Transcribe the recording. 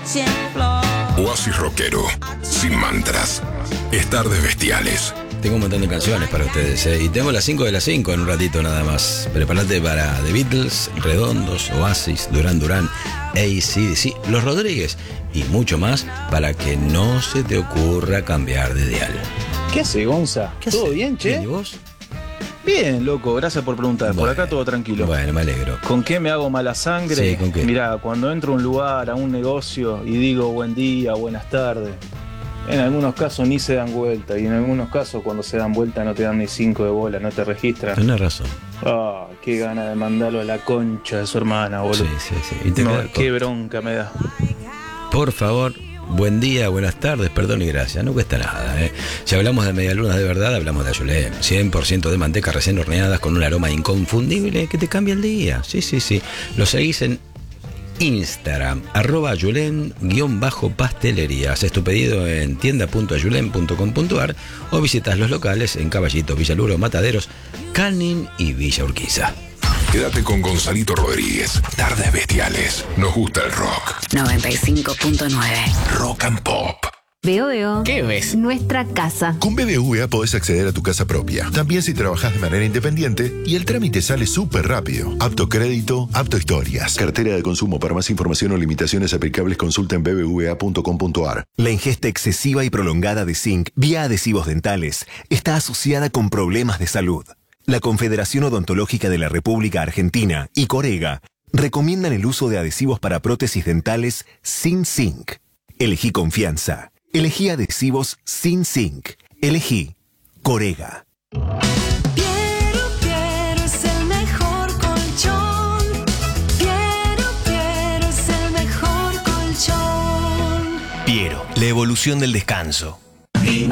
Oasis rockero, sin mantras. Es Tardes Bestiales. Tengo un montón de canciones para ustedes, y tengo las 5 de las 5 en un ratito nada más. Prepárate para The Beatles, Redondos, Oasis, Duran Duran, AC/DC, Los Rodríguez y mucho más para que no se te ocurra cambiar de dial. ¿Qué hace, Gonza? ¿Todo hace? bien, che? ¿Y vos? Bien, loco, gracias por preguntar. Bueno, por acá todo tranquilo. Bueno, me alegro. ¿Con qué me hago mala sangre? Sí, ¿con qué? Mirá, cuando entro a un lugar, a un negocio y digo buen día, buenas tardes, en algunos casos ni se dan vuelta, y en algunos casos cuando se dan vuelta no te dan ni 5 de bola, no te registran. Tenés razón. Ah, qué gana de mandarlo a la concha de su hermana, boludo. Sí. Y te No, queda qué corto. bronca me da. Por favor, buen día, buenas tardes, perdón y gracias. No cuesta nada, ¿eh? Si hablamos de medialunas de verdad, hablamos de Ayulé. 100% de manteca recién horneadas con un aroma inconfundible que te cambia el día. Sí. Lo seguís en Instagram, @ayulen_pastelería. Haces tu pedido en tienda.ayulen.com.ar o visitas los locales en Caballito, Villaluro, Mataderos, Canning y Villa Urquiza. Quédate con Gonzalito Rodríguez. Tardes Bestiales. Nos gusta el rock. 95.9. Rock and Pop. Veo. ¿Qué ves? Nuestra casa. Con BBVA podés acceder a tu casa propia, también si trabajás de manera independiente, y el trámite sale súper rápido. Apto crédito, apto historias. Cartera de consumo. Para más información o limitaciones aplicables, consulta en bbva.com.ar. La ingesta excesiva y prolongada de zinc vía adhesivos dentales está asociada con problemas de salud. La Confederación Odontológica de la República Argentina y Corega recomiendan el uso de adhesivos para prótesis dentales sin zinc. Elegí confianza. Elegí adhesivos sin zinc. Elegí Corega. Piero es el mejor colchón. Piero es el mejor colchón. Piero, la evolución del descanso.